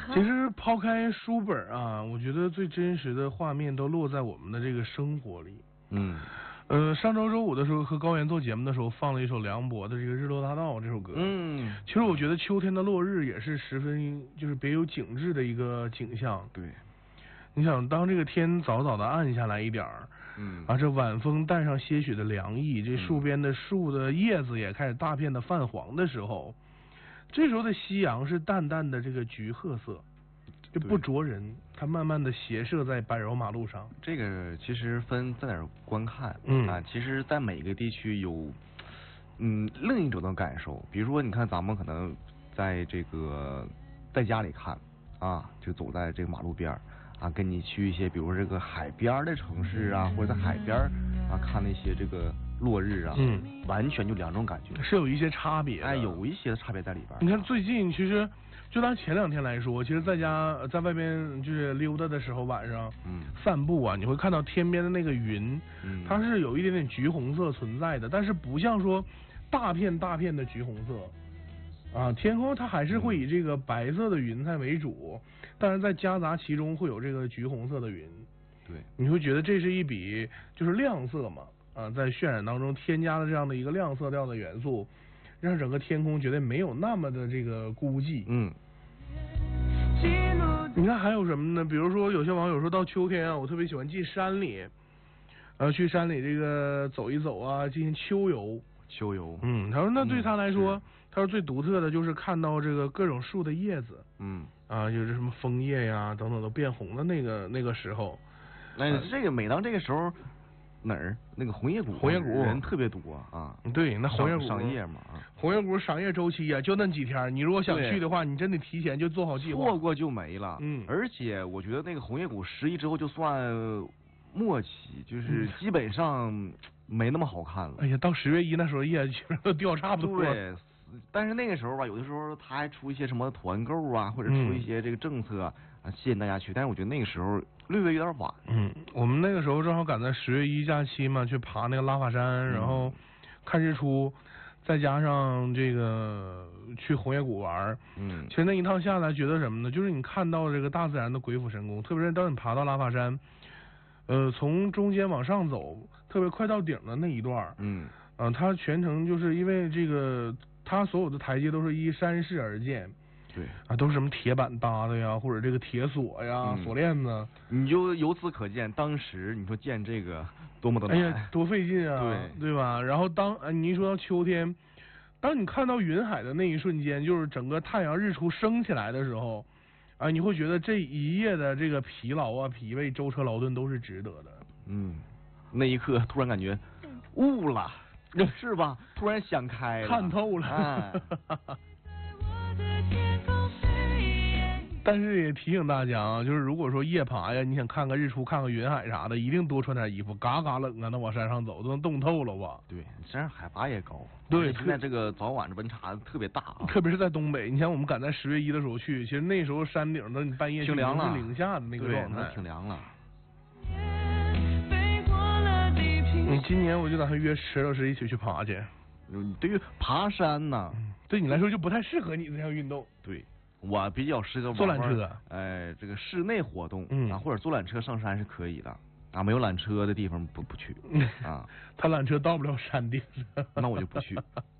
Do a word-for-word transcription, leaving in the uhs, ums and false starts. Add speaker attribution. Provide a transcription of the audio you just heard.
Speaker 1: 其实抛开书本啊，我觉得最真实的画面都落在我们的这个生活里。
Speaker 2: 嗯，
Speaker 1: 呃，上周周五的时候和高原做节目的时候，放了一首梁博的这个《日落大道》这首歌。
Speaker 2: 嗯，
Speaker 1: 其实我觉得秋天的落日也是十分就是别有景致的一个景象。
Speaker 2: 对，
Speaker 1: 你想，当这个天早早的暗下来一点儿，
Speaker 2: 嗯，
Speaker 1: 啊，这晚风带上些许的凉意，这树边的树的叶子也开始大片的泛黄的时候，这时候的夕阳是淡淡的这个橘褐色，就不灼人，它慢慢的斜射在柏油马路上。
Speaker 2: 这个其实分在哪儿观看，
Speaker 1: 嗯
Speaker 2: 啊，其实在每个地区有嗯另一种的感受。比如说，你看咱们可能在这个在家里看啊，就走在这个马路边儿啊，跟你去一些比如说这个海边的城市啊，或者在海边啊看那些这个落日啊，
Speaker 1: 嗯，
Speaker 2: 完全就两种感觉，
Speaker 1: 是有一些差别的。
Speaker 2: 哎，有一些的差别在里边。
Speaker 1: 你看最近其实就拿前两天来说，其实在家在外边就是溜达的时候，晚上
Speaker 2: 嗯
Speaker 1: 散步啊，你会看到天边的那个云，
Speaker 2: 嗯，
Speaker 1: 它是有一点点橘红色存在的，但是不像说大片大片的橘红色。啊，天空它还是会以这个白色的云彩为主，但是在夹杂其中会有这个橘红色的云。
Speaker 2: 对，
Speaker 1: 你会觉得这是一笔就是亮色嘛，啊，在渲染当中添加了这样的一个亮色调的元素，让整个天空觉得没有那么的这个孤寂。
Speaker 2: 嗯，
Speaker 1: 你看还有什么呢？比如说有些网友说到秋天啊，我特别喜欢进山里，呃，去山里这个走一走啊，进行秋游。
Speaker 2: 秋游，
Speaker 1: 嗯，他说那对他来说，
Speaker 2: 嗯、
Speaker 1: 他说最独特的就是看到这个各种树的叶子，
Speaker 2: 嗯，
Speaker 1: 啊，就是什么枫叶呀等等都变红的那个那个时候。
Speaker 2: 那、哎、这个每当这个时候，哪儿那个红叶谷，
Speaker 1: 红叶谷
Speaker 2: 人特别多啊。
Speaker 1: 对，那红叶谷
Speaker 2: 赏叶嘛啊，
Speaker 1: 红叶谷赏叶周期啊，就那几天，你如果想去的话，你真得提前就做好计划，
Speaker 2: 错过就没了。
Speaker 1: 嗯，
Speaker 2: 而且我觉得那个红叶谷十一之后就算末期，就是基本上没那么好看了。
Speaker 1: 哎呀，到十月一那时候叶基本上都掉差不多。
Speaker 2: 对，但是那个时候吧，有的时候他还出一些什么团购啊，或者出一些这个政策啊，啊吸引大家去。但是我觉得那个时候略微有点晚。
Speaker 1: 嗯，我们那个时候正好赶在十月一假期嘛，去爬那个拉法山，嗯、然后看日出，再加上这个去红叶谷玩。
Speaker 2: 嗯，
Speaker 1: 其实那一趟下来，觉得什么呢？就是你看到这个大自然的鬼斧神工，特别是当你爬到拉法山。呃，从中间往上走，特别快到顶的那一段，
Speaker 2: 嗯，
Speaker 1: 啊、呃，它全程就是因为这个，它所有的台阶都是依山势而建，
Speaker 2: 对，
Speaker 1: 啊，都是什么铁板搭的呀，或者这个铁锁呀、
Speaker 2: 嗯、
Speaker 1: 锁链子，
Speaker 2: 你就由此可见，当时你说建这个多么的难，
Speaker 1: 哎呀，多费劲啊，
Speaker 2: 对，
Speaker 1: 对吧？然后当啊，你一说到秋天，当你看到云海的那一瞬间，就是整个太阳日出升起来的时候。啊，你会觉得这一夜的这个疲劳啊、疲惫、舟车劳顿都是值得的。
Speaker 2: 嗯，那一刻突然感觉悟了，是吧？突然想开了，
Speaker 1: 看透了。
Speaker 2: 哎、
Speaker 1: 但是也提醒大家啊，就是如果说夜爬呀，你想看看日出、看看云海啥的，一定多穿点衣服，嘎嘎冷啊，那往山上走都能冻透了吧？
Speaker 2: 对，山上海拔也高。
Speaker 1: 对，
Speaker 2: 现在这个早晚的温差特别大啊，
Speaker 1: 特别是在东北。你想我们赶在十月一的时候去，其实那时候山顶的你半夜
Speaker 2: 挺凉了，
Speaker 1: 是零下的那个状态，
Speaker 2: 挺凉了。
Speaker 1: 你今年我就打算约石老师一起去爬去。
Speaker 2: 你对于爬山呢、
Speaker 1: 嗯，对你来说就不太适合你这项运动。
Speaker 2: 对。我比较适合
Speaker 1: 坐缆车，
Speaker 2: 哎，这个室内活动，
Speaker 1: 嗯
Speaker 2: 啊，或者坐缆车上山是可以的，啊，没有缆车的地方不不去，啊，
Speaker 1: 他缆车到不了山顶，
Speaker 2: 那我就不去。